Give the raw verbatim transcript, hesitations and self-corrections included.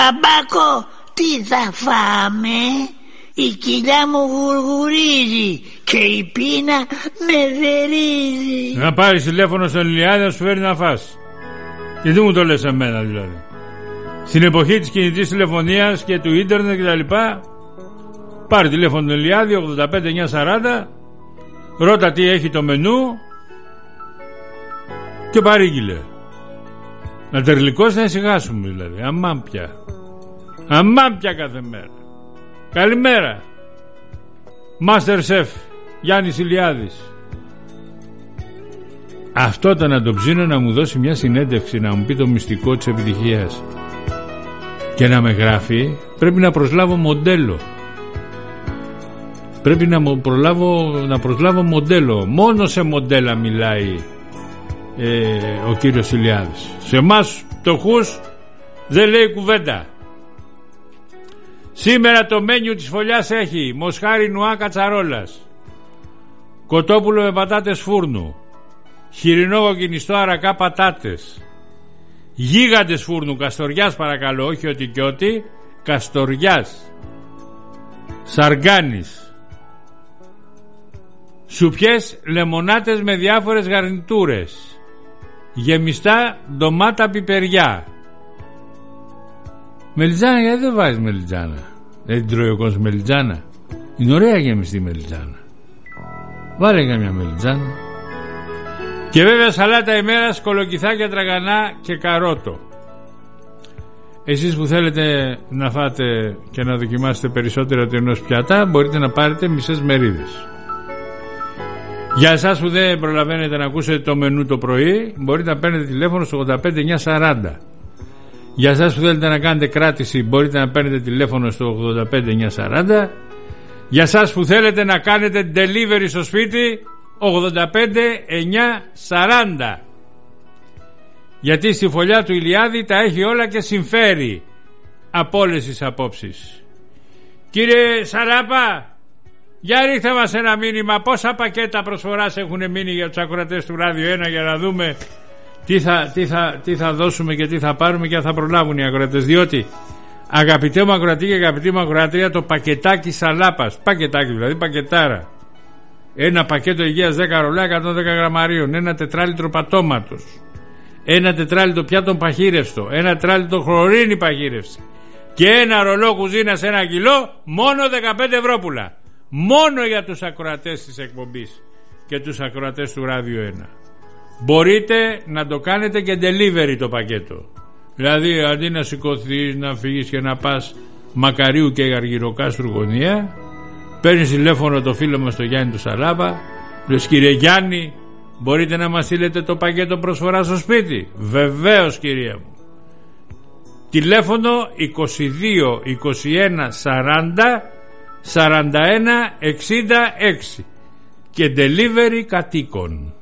Μπαμπάκο, τι θα φάμε? Η κοιλιά μου γουργουρίζει και η πείνα με θερίζει. Να πάρεις τηλέφωνο στον Ηλιάδη να σου φέρει να φας. Και τι μου το λες εμένα δηλαδή? Στην εποχή της κινητής τηλεφωνίας και του ίντερνετ και τα λοιπά, πάρει τηλέφωνο τον Ηλιάδη ογδόντα πέντε εννιακόσια σαράντα, ρώτα τι έχει το μενού και παρήγγειλε. Να τερλικώς να ησυχάσουμε δηλαδή. Αμάν πια. Αμάν πια κάθε μέρα. Καλημέρα. Master Chef Γιάννης Ηλιάδης. Αυτό ήταν να το ψήνω, να μου δώσει μια συνέντευξη, να μου πει το μυστικό της επιτυχίας και να με γράφει. Πρέπει να προσλάβω μοντέλο. Πρέπει να, προλάβω, να προσλάβω μοντέλο. Μόνο σε μοντέλα μιλάει ε, ο κύριος Ηλιάδης. Σε εμάς φτωχούς δεν λέει κουβέντα. Σήμερα το μένιου της φωλιάς έχει μοσχάρι νουά κατσαρόλας, κοτόπουλο με πατάτες φούρνου, χοιρινό κοκκινιστό αρακά πατάτες, γίγαντες φούρνου καστοριάς παρακαλώ, όχι ότι και ότι, καστοριάς, σαργάνης, σουπιές λεμονάτες με διάφορες γαρνιτούρες, γεμιστά ντομάτα πιπεριά. Μελιτζάνα, γιατί δεν βάζεις μελιτζάνα? Δεν την τρώει ο κόσμος μελιτζάνα? Είναι ωραία γεμιστή μελιτζάνα. Βάλε καμιά μελιτζάνα. Και βέβαια σαλάτα ημέρας, κολοκυθάκια, τραγανά και καρότο. Εσείς που θέλετε να φάτε και να δοκιμάσετε περισσότερα του ενός πιάτα, μπορείτε να πάρετε μισές μερίδες. Για εσάς που δεν προλαβαίνετε να ακούσετε το μενού το πρωί, μπορείτε να παίρνετε τηλέφωνο στο ογδόντα πέντε εννιακόσια σαράντα. Για εσάς που θέλετε να κάνετε κράτηση, μπορείτε να παίρνετε τηλέφωνο στο ογδόντα πέντε εννιακόσια σαράντα. Για εσάς που θέλετε να κάνετε delivery στο σπίτι, ογδόντα πέντε εννιακόσια σαράντα. Γιατί στη φωλιά του Ηλιάδη τα έχει όλα και συμφέρει από όλες τις απόψεις. Κύριε Σαράπα, για ρίχτε μας ένα μήνυμα. Πόσα πακέτα προσφοράς έχουν μείνει για τους ακροατές του Ράδιο ένα, για να δούμε τι θα, τι θα, τι θα δώσουμε και τι θα πάρουμε και αν θα προλάβουν οι ακροατές. Διότι αγαπητέ μου ακροατή και αγαπητή μου ακροατρία, το πακετάκι Σαλάπας, πακετάκι δηλαδή, πακετάρα, ένα πακέτο υγείας δέκα ρολά εκατόν δέκα γραμμαρίων, ένα τετράλιτρο πατώματος, ένα τετράλιτρο πιάτων παχύρευστο, ένα τετράλιτρο χλωρίνη παχύρευση και ένα ρολό κουζίνας ένα κιλό, μόνο δεκαπέντε ευρώ. Μόνο για τους ακροατές της εκπομπής και τους ακροατές του Ράδιο ένα. Μπορείτε να το κάνετε και delivery το πακέτο. Δηλαδή αντί να σηκωθείς, να φύγεις και να πας Μακαρίου και Αργυροκάστρου γωνία, παίρνεις τηλέφωνο το φίλο μας το Γιάννη του Σαλάπα, λες κύριε Γιάννη, μπορείτε να μας στείλετε το πακέτο προσφορά στο σπίτι? Βεβαίως κυρία μου. Τηλέφωνο είκοσι δύο είκοσι ένα σαράντα σαράντα ένα εξήντα έξι και delivery κατοίκων.